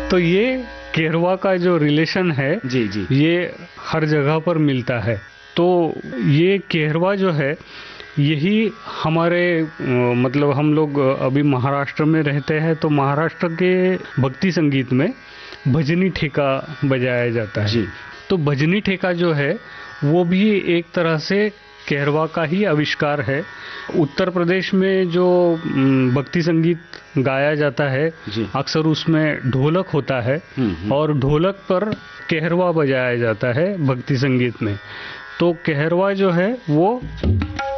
तो ये केरवा का जो रिलेशन है जी जी ये हर जगह पर मिलता है। तो ये केरवा जो है यही हमारे मतलब हम लोग अभी महाराष्ट्र में रहते हैं, तो महाराष्ट्र के भक्ति संगीत में भजनी ठेका बजाया जाता है जी। तो भजनी ठेका जो है वो भी एक तरह से केरवा का ही आविष्कार है। उत्तर प्रदेश में जो भक्ति संगीत गाया जाता है जी। अक्सर उसमें ढोलक होता है और ढोलक पर केरवा बजाया जाता है भक्ति संगीत में। तो केरवा जो है वो